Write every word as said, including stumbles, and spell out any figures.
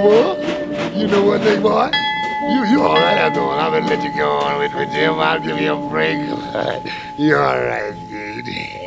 what? You know what, big boy? You you all right after all. I'm gonna let you go on with, with Jim. I'll give you a break. You all right, dude?